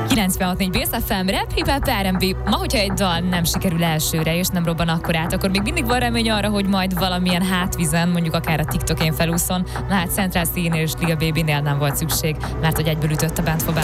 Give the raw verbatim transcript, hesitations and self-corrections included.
kilencvenhat négy Bész ef em, Rap, Hip Hop, er end bé. Ma, hogyha egy dal nem sikerül elsőre, és nem robban akkor át, akkor még mindig van remény arra, hogy majd valamilyen hátvizen, mondjuk akár a TikTokén felúszon. Na hát Central C-nél és Lil Babynél nem volt szükség, mert hogy egyből ütött a Bentfobán.